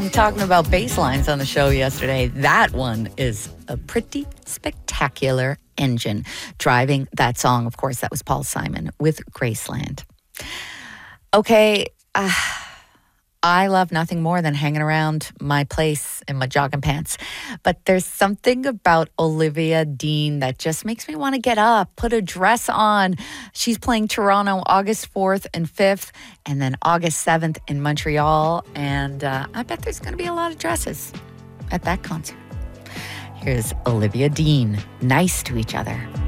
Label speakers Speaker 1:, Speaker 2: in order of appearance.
Speaker 1: talking about bass lines on the show yesterday. That one is a pretty spectacular engine driving that song. Of course, that was Paul Simon with Graceland. Okay, I love nothing more than hanging around my place in my jogging pants. But there's something about Olivia Dean that just makes me want to get up, put a dress on. She's playing Toronto August 4th and 5th, and then August 7th in Montreal. And I bet there's going to be a lot of dresses at that concert. Here's Olivia Dean, Nice to Each Other.